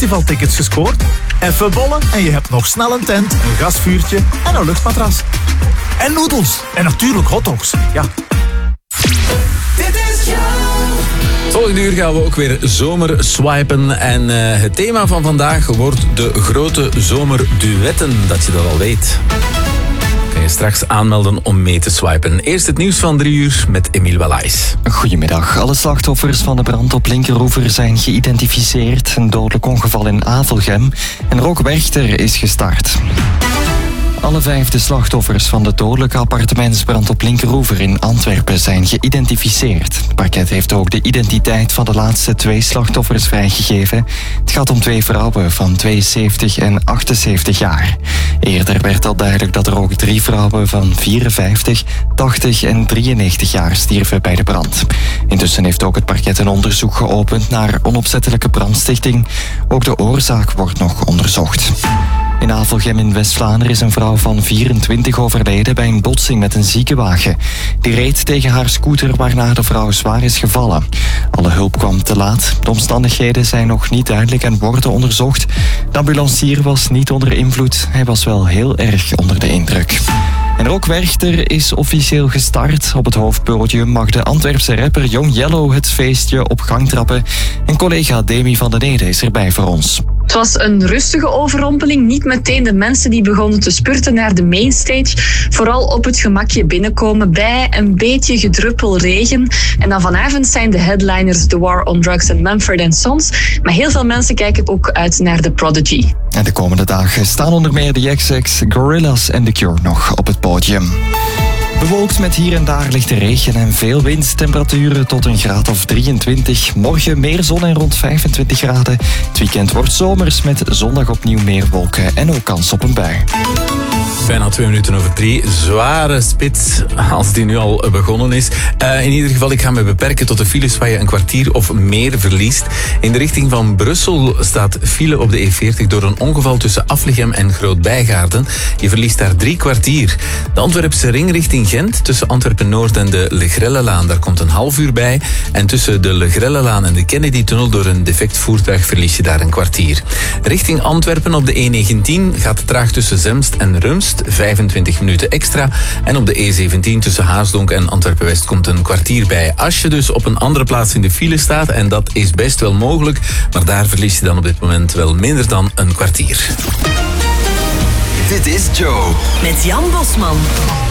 festivaltickets gescoord? Even bollen en je hebt nog snel een tent, een gasvuurtje en een luchtmatras. En noedels. En natuurlijk hotdogs. Ja. Volgende uur gaan we ook weer zomer swipen. En het thema van vandaag wordt de grote zomerduetten, dat je dat al weet. Kan je straks aanmelden om mee te swipen. Eerst het nieuws van 3 uur met Emiel Wallays. Goedemiddag. Alle slachtoffers van de brand op Linkeroever zijn geïdentificeerd. Een dodelijk ongeval in Avelgem. En Rook Werchter is gestart. Alle 5 slachtoffers van de dodelijke appartementsbrand op Linkeroever in Antwerpen zijn geïdentificeerd. Het parket heeft ook de identiteit van de laatste 2 slachtoffers vrijgegeven. Het gaat om 2 vrouwen van 72 en 78 jaar. Eerder werd al duidelijk dat er ook 3 vrouwen van 54, 80 en 93 jaar stierven bij de brand. Intussen heeft ook het parket een onderzoek geopend naar onopzettelijke brandstichting. Ook de oorzaak wordt nog onderzocht. In Avelgem in West-Vlaanderen is een vrouw van 24 overleden bij een botsing met een ziekenwagen. Die reed tegen haar scooter waarna de vrouw zwaar is gevallen. Alle hulp kwam te laat. De omstandigheden zijn nog niet duidelijk en worden onderzocht. De ambulancier was niet onder invloed. Hij was wel heel erg onder de indruk. En Rook Werchter is officieel gestart. Op het hoofdpodium mag de Antwerpse rapper Young Yellow het feestje op gang trappen. En collega Demi van den Ede is erbij voor ons. Het was een rustige overrompeling. Niet meteen de mensen die begonnen te spurten naar de mainstage. Vooral op het gemakje binnenkomen bij een beetje gedruppel regen. En dan vanavond zijn de headliners The War on Drugs en Mumford & Sons. Maar heel veel mensen kijken ook uit naar The Prodigy. En de komende dagen staan onder meer de XX, Gorillaz en The Cure nog op het podium. Bewolkt met hier en daar lichte regen en veel wind. Temperaturen tot een graad of 23. Morgen meer zon en rond 25 graden. Het weekend wordt zomers met zondag opnieuw meer wolken en ook kans op een bui. Bijna 2 minuten over 3. Zware spits als die nu al begonnen is. In ieder geval, ik ga me beperken tot de files waar je een kwartier of meer verliest. In de richting van Brussel staat file op de E40 door een ongeval tussen Aflichem en Groot-Bijgaarden. Je verliest daar 3 kwartier. De Antwerpse ring richting Gent, tussen Antwerpen-Noord en de Le Grellelaan, daar komt een half uur bij. En tussen de Le Grellelaan en de Kennedy-tunnel door een defect voertuig verlies je daar een kwartier. Richting Antwerpen op de E19 gaat het traag tussen Zemst en Rumst. 25 minuten extra. En op de E17 tussen Haasdonk en Antwerpen-West komt een kwartier bij. Als je dus op een andere plaats in de file staat, en dat is best wel mogelijk, maar daar verlies je dan op dit moment wel minder dan een kwartier. Dit is Joe. Met Jan Bosman.